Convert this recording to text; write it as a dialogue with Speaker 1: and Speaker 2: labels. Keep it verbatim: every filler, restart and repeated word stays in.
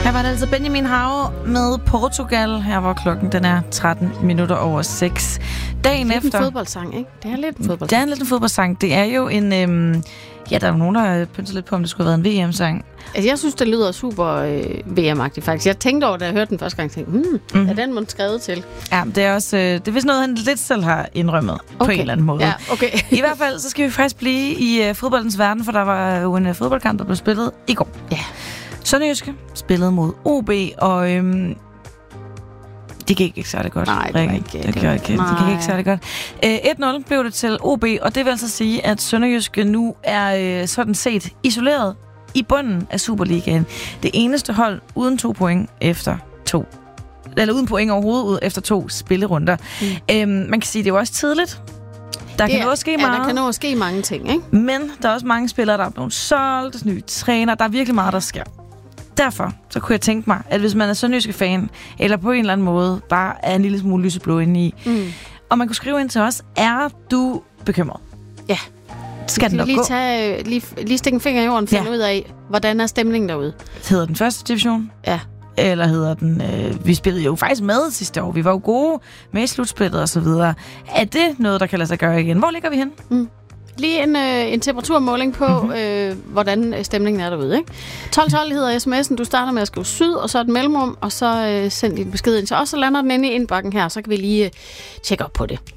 Speaker 1: Her var det altså Benjamin Hav med Portugal. Her var klokken, den er tretten minutter over seks. Dagen
Speaker 2: det er
Speaker 1: efter...
Speaker 2: en fodboldsang, ikke? Det er lidt en fodboldsang.
Speaker 1: Det er lidt en fodboldsang. Det er jo en... Øhm, ja, der er jo nogen, der pynser lidt på, om det skulle have været en V M-sang.
Speaker 2: Altså, jeg synes, det lyder super øh, V M-agtigt, faktisk. Jeg tænkte over, da jeg hørte den første gang, tænkte, hmm, mm-hmm. er den måske skrevet til?
Speaker 1: Ja, det er også... Øh, det er vist noget, han lidt selv har indrømmet okay. på en eller anden måde.
Speaker 2: Ja, okay.
Speaker 1: I hvert fald, så skal vi faktisk blive i øh, fodboldens verden, for der var jo en øh, fodboldkamp, der blev spillet i går.
Speaker 2: Ja.
Speaker 1: Sønderjyske spillede mod O B, og øhm, det gik ikke særlig godt.
Speaker 2: Nej, det var ikke...
Speaker 1: Det, det, det, ikke, det gik ikke særlig godt. Øh, et nul blev det til O B, og det vil altså sige, at Sønderjyske nu er øh, sådan set isoleret i bunden af Superligaen. Det eneste hold uden to point efter to. Eller uden point overhovedet ud efter to spillerunder. Mm. Øhm, man kan sige, at det er jo også tidligt. Der kan nå at ske
Speaker 2: ja,
Speaker 1: meget.
Speaker 2: der kan nå at ske mange ting, ikke?
Speaker 1: Men der er også mange spillere, der er blevet solgt, nye træner. Der er virkelig meget, der sker. Derfor så kunne jeg tænke mig, at hvis man er sønderjyske fan, eller på en eller anden måde bare er en lille smule lyseblå inde i, mm. og man kunne skrive ind til os, er du bekymret?
Speaker 2: Ja.
Speaker 1: Skal den nok
Speaker 2: lige
Speaker 1: gå?
Speaker 2: Tage, lige, lige stikke en finger i jorden og finde ja. ud af, hvordan er stemningen derude?
Speaker 1: Hedder den første division?
Speaker 2: Ja.
Speaker 1: Eller hedder den... Øh, vi spillede jo faktisk med sidste år. Vi var jo gode med i slutspillet og så videre. Er det noget, der kan lade sig gøre igen? Hvor ligger vi hen?
Speaker 2: Mm. Lige en, øh, en temperaturmåling på, mm-hmm. øh, hvordan stemningen er derude. Ikke? tolv tolv hedder sms'en. Du starter med at skrive syd, og så et mellemrum, og så øh, send din besked ind til os, så lander den inde i indbakken her. Så kan vi lige øh, tjekke op på det.